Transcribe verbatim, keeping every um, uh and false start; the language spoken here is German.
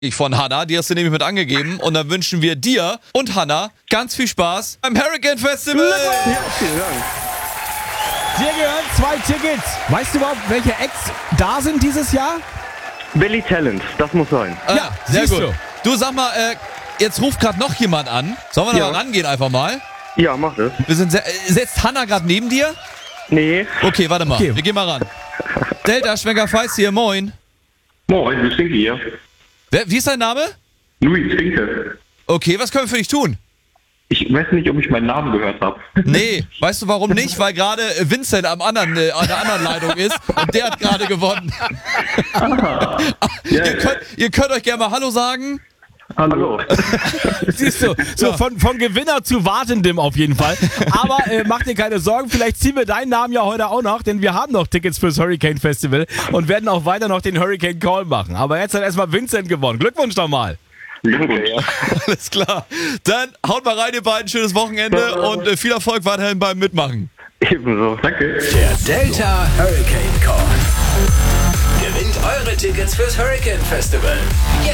von Hannah, die hast du nämlich mit angegeben. Und dann wünschen wir dir und Hannah ganz viel Spaß beim Hurricane Festival. Ja, vielen Dank. Dir gehören zwei Tickets. Weißt du überhaupt, welche Acts da sind dieses Jahr? Billy Talent, das muss sein. Äh, Ja, sehr siehst gut. Du, sag mal, äh, jetzt ruft gerade noch jemand an. Sollen wir da Ja. mal rangehen einfach mal? Ja, mach das. Wir sind sehr, äh, sitzt Hannah gerade neben dir? Nee. Okay, warte mal. Okay. Wir gehen mal ran. Delta Schwenker Feist hier, moin. Moin, Luis Finke hier. Wer, wie ist dein Name? Luis Finke. Okay, was können wir für dich tun? Ich weiß nicht, ob ich meinen Namen gehört habe. Nee, weißt du warum nicht? Weil gerade Vincent am anderen, äh, an der anderen Leitung ist und der hat gerade gewonnen. Ja, ihr, könnt, ihr könnt euch gerne mal Hallo sagen. hallo. Siehst du, so von, von Gewinner zu Wartendem auf jeden Fall. Aber äh, mach dir keine Sorgen, vielleicht ziehen wir deinen Namen ja heute auch noch, denn wir haben noch Tickets fürs Hurricane Festival und werden auch weiter noch den Hurricane Call machen. Aber jetzt hat erstmal Vincent gewonnen. Glückwunsch doch mal. Glückwunsch. Alles klar. Dann haut mal rein, ihr beiden. Schönes Wochenende und äh, viel Erfolg weiterhin beim Mitmachen. Ebenso. Danke. Der Delta Hurricane Call. Gewinnt eure Tickets fürs Hurricane Festival.